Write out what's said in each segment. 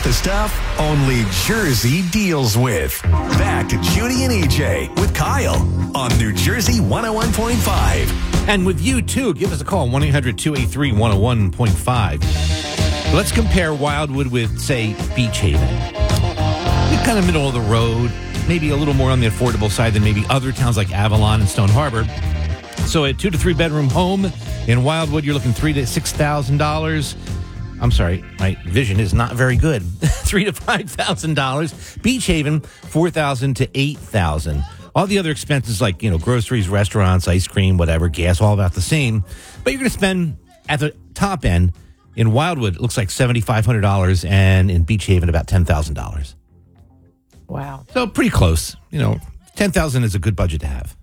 about the stuff only Jersey deals with. Back to Judy and EJ with Kyle on New Jersey 101.5. And with you, too, give us a call, 1-800-283-101.5. Let's compare Wildwood with, say, Beach Haven. You're kind of middle of the road, maybe a little more on the affordable side than maybe other towns like Avalon and Stone Harbor. So a 2 to 3 bedroom home in Wildwood, you're looking $3,000 to $6,000. I'm sorry, my vision is not very good. $3,000 to $5,000. Beach Haven, $4,000 to $8,000. All the other expenses like, groceries, restaurants, ice cream, whatever, gas, all about the same. But you're going to spend at the top end in Wildwood, it looks like $7,500, and in Beach Haven, about $10,000. Wow. So pretty close. $10,000 is a good budget to have.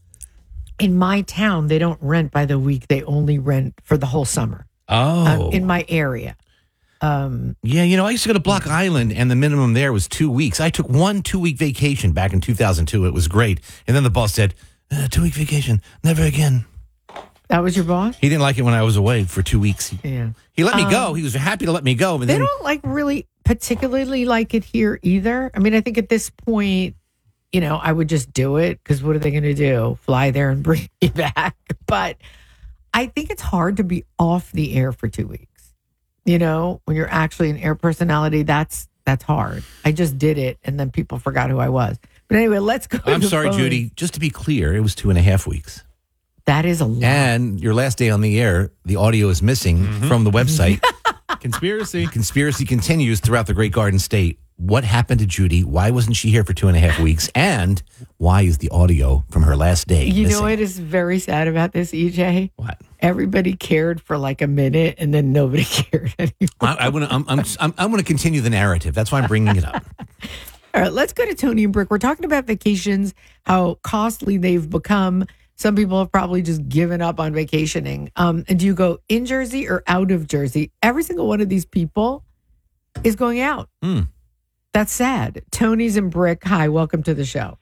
In my town, they don't rent by the week. They only rent for the whole summer. Oh. In my area. Yeah, I used to go to Block Island, and the minimum there was 2 weeks. I took 1 2-week vacation back in 2002. It was great. And then the boss said, 2-week vacation, never again. That was your boss? He didn't like it when I was away for 2 weeks. Yeah. He let me go. He was happy to let me go. But they don't really particularly like it here either. I mean, I think at this point, I would just do it because what are they going to do? Fly there and bring me back? But I think it's hard to be off the air for 2 weeks. When you're actually an air personality, that's hard. I just did it, and then people forgot who I was. But anyway, let's go. I'm sorry, Judy. Just to be clear, it was 2.5 weeks. That is a lot. And your last day on the air, the audio is missing from the website. Conspiracy continues throughout the Great Garden State. What happened to Judy? Why wasn't she here for 2.5 weeks? And why is the audio from her last day missing? You know what is very sad about this, EJ? What? Everybody cared for like a minute, and then nobody cared anymore. I'm going to continue the narrative. That's why I'm bringing it up. All right, let's go to Tony and Brick. We're talking about vacations, how costly they've become. Some people have probably just given up on vacationing. And do you go in Jersey or out of Jersey? Every single one of these people is going out. That's sad. Tony's and Brick, hi, welcome to the show.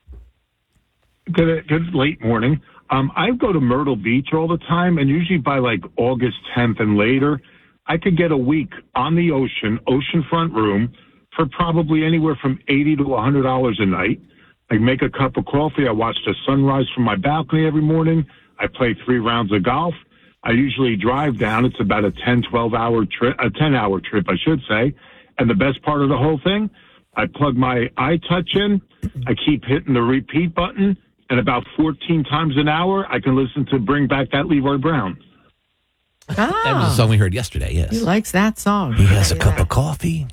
Good late morning. I go to Myrtle Beach all the time, and usually by like August 10th and later, I could get a week on the oceanfront room for probably anywhere from $80 to $100 a night. I make a cup of coffee. I watch the sunrise from my balcony every morning. I play 3 rounds of golf. I usually drive down. It's about a 10-hour trip, I should say. And the best part of the whole thing, I plug my iTouch in. I keep hitting the repeat button. And about 14 times an hour, I can listen to Bring Back That Leroy Brown. That was a song we heard yesterday, yes. He likes that song. He has a cup of coffee.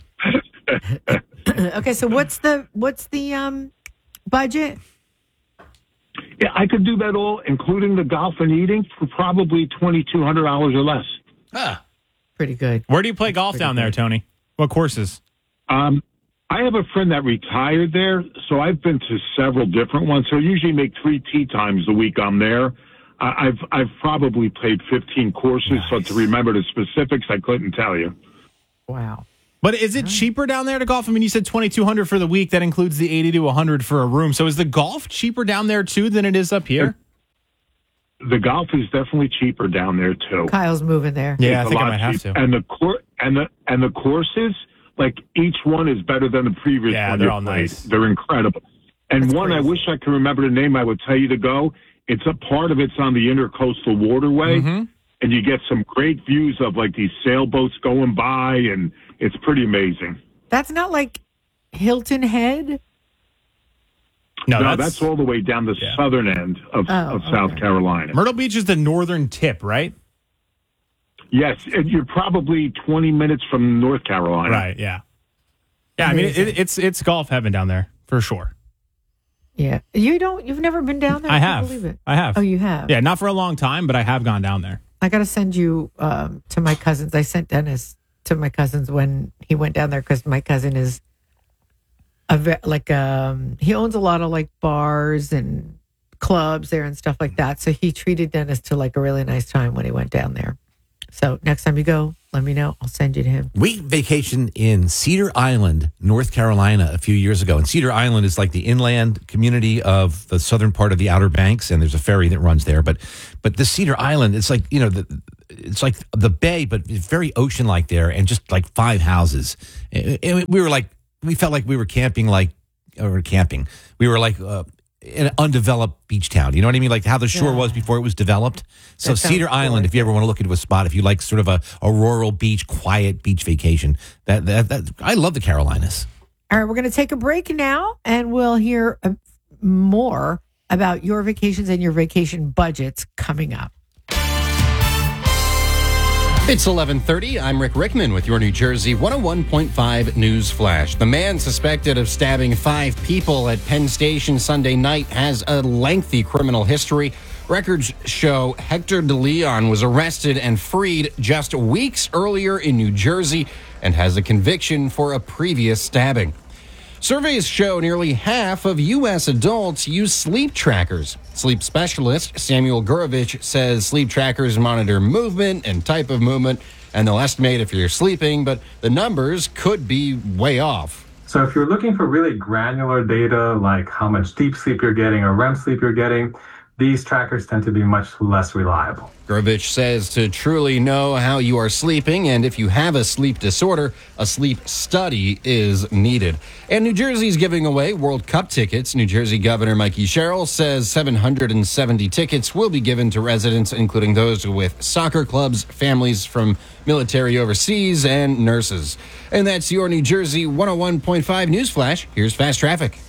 Okay, so what's the budget? Yeah, I could do that all, including the golf and eating, for probably $2,200 or less. Pretty good. Where do you play golf down there, Tony? What courses? I have a friend that retired there, so I've been to several different ones. So I usually make 3 tee times a week I'm there. I've probably played 15 courses, so to remember the specifics, I couldn't tell you. Wow. But is it cheaper down there to golf? I mean, you said $2,200 for the week. That includes the $80 to $100 for a room. So is the golf cheaper down there too than it is up here? The golf is definitely cheaper down there too. Kyle's moving there. Yeah, I think I might have to. And the courses, like each one is better than the previous one. Yeah, they're all nice. They're incredible. And That's one, crazy. I wish I could remember the name. I would tell you to go. It's a part of it's on the Intercoastal Waterway, and you get some great views of like these sailboats going by, and it's pretty amazing. That's not like Hilton Head? No, that's all the way down the southern end of South Carolina. Myrtle Beach is the northern tip, right? Yes, and you're probably 20 minutes from North Carolina. Right, yeah. Yeah, I mean, it's golf heaven down there, for sure. Yeah. You've never been down there? I can't have. believe it. I have. Oh, you have? Yeah, not for a long time, but I have gone down there. I got to send you to my cousins. I sent Dennis to my cousins when he went down there because my cousin is he owns a lot of like bars and clubs there and stuff like that. So he treated Dennis to like a really nice time when he went down there. So next time you go, let me know. I'll send you to him. We vacationed in Cedar Island, North Carolina, a few years ago. And Cedar Island is like the inland community of the southern part of the Outer Banks, and there's a ferry that runs there. But the Cedar Island, it's like, it's like the bay, but it's very ocean-like there, and just like 5 houses. And we felt like we were camping, We were like in an undeveloped beach town. You know what I mean? Like how the shore was before it was developed. So Cedar Island, if you ever want to look into a spot, if you like sort of a rural beach, quiet beach vacation, that I love the Carolinas. All right, we're going to take a break now, and we'll hear more about your vacations and your vacation budgets coming up. It's 11:30. I'm Rick Rickman with your New Jersey 101.5 News Flash. The man suspected of stabbing 5 people at Penn Station Sunday night has a lengthy criminal history. Records show Hector De Leon was arrested and freed just weeks earlier in New Jersey and has a conviction for a previous stabbing. Surveys show nearly half of U.S. adults use sleep trackers. Sleep specialist Samuel Gurovich says sleep trackers monitor movement and type of movement, and they'll estimate if you're sleeping, but the numbers could be way off. So if you're looking for really granular data, like how much deep sleep you're getting or REM sleep you're getting, these trackers tend to be much less reliable. Gurovich says to truly know how you are sleeping, and if you have a sleep disorder, a sleep study is needed. And New Jersey's giving away World Cup tickets. New Jersey Governor Mikey Sherrill says 770 tickets will be given to residents, including those with soccer clubs, families from military overseas, and nurses. And that's your New Jersey 101.5 News Flash. Here's Fast Traffic.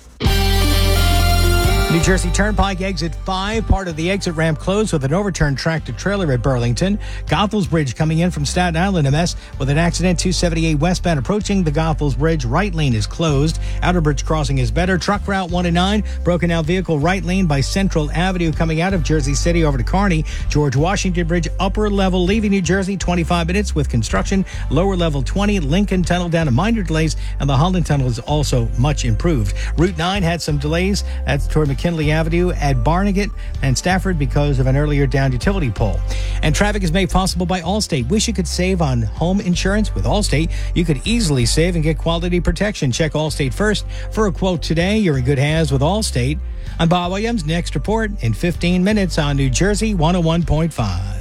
New Jersey Turnpike exit 5, part of the exit ramp closed with an overturned tractor trailer at Burlington. Goethals Bridge coming in from Staten Island, a mess with an accident. 278 westbound approaching the Goethals Bridge. Right lane is closed. Outer Bridge crossing is better. Truck route 1 and 9. Broken out vehicle right lane by Central Avenue coming out of Jersey City over to Kearney. George Washington Bridge upper level leaving New Jersey 25 minutes with construction. Lower level 20. Lincoln Tunnel down to minor delays, and the Holland Tunnel is also much improved. Route 9 had some delays. That's toward McKinley Avenue at Barnegat and Stafford because of an earlier downed utility pole. And traffic is made possible by Allstate. Wish you could save on home insurance with Allstate? You could easily save and get quality protection. Check Allstate first for a quote today. You're in good hands with Allstate. I'm Bob Williams. Next report in 15 minutes on New Jersey 101.5.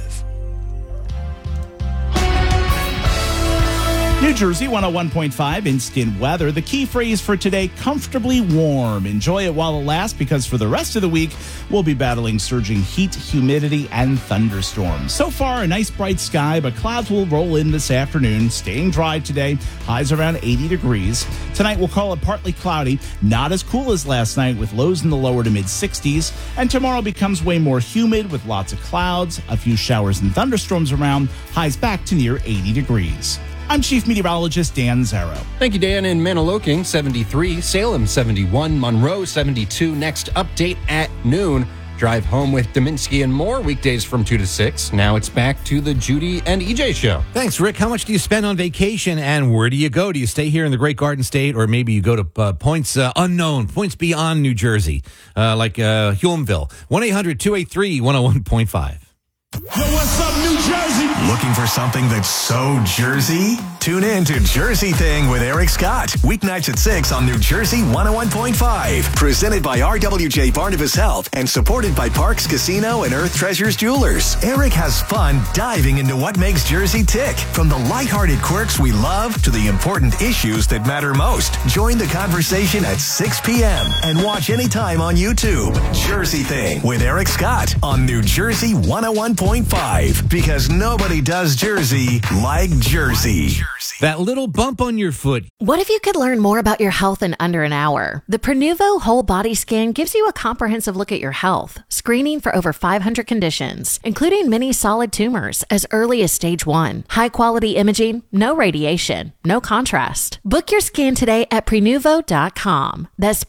New Jersey 101.5 instant weather. The key phrase for today, comfortably warm. Enjoy it while it lasts, because for the rest of the week, we'll be battling surging heat, humidity, and thunderstorms. So far, a nice bright sky, but clouds will roll in this afternoon. Staying dry today, highs around 80 degrees. Tonight, we'll call it partly cloudy, not as cool as last night with lows in the lower to mid-60s. And tomorrow becomes way more humid with lots of clouds, a few showers and thunderstorms around, highs back to near 80 degrees. I'm Chief Meteorologist Dan Zarrow. Thank you, Dan. In Maniloking, 73. Salem, 71. Monroe, 72. Next update at noon. Drive home with Dominski and more, weekdays from 2 to 6. Now it's back to the Judy and EJ show. Thanks, Rick. How much do you spend on vacation, and where do you go? Do you stay here in the Great Garden State, or maybe you go to points unknown, points beyond New Jersey, like Hulmeville? 1-800-283-101.5. Yo, what's up, New Jersey? Looking for something that's so Jersey? Tune in to Jersey Thing with Eric Scott. Weeknights at 6 on New Jersey 101.5. Presented by RWJ Barnabas Health and supported by Parks Casino and Earth Treasures Jewelers. Eric has fun diving into what makes Jersey tick. From the lighthearted quirks we love to the important issues that matter most. Join the conversation at 6 p.m. and watch anytime on YouTube. Jersey Thing with Eric Scott on New Jersey 101.5. Because nobody does Jersey like Jersey. That little bump on your foot. What if you could learn more about your health in under an hour? The Prenuvo Whole Body Scan gives you a comprehensive look at your health, screening for over 500 conditions, including many solid tumors as early as stage 1. High-quality imaging, no radiation, no contrast. Book your scan today at Prenuvo.com. That's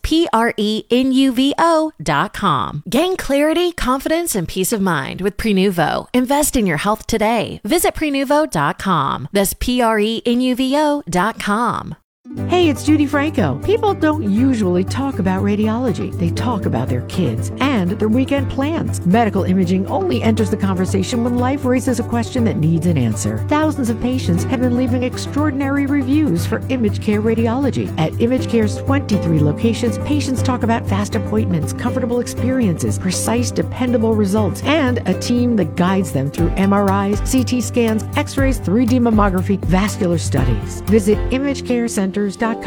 Prenuvo.com. Gain clarity, confidence, and peace of mind with Prenuvo. Invest in your health today. Visit Prenuvo.com. That's Prenuvo.com. Hey, it's Judy Franco. People don't usually talk about radiology. They talk about their kids and their weekend plans. Medical imaging only enters the conversation when life raises a question that needs an answer. Thousands of patients have been leaving extraordinary reviews for ImageCare Radiology. At ImageCare's 23 locations, patients talk about fast appointments, comfortable experiences, precise, dependable results, and a team that guides them through MRIs, CT scans, X-rays, 3D mammography, vascular studies. Visit imagecarecenters.com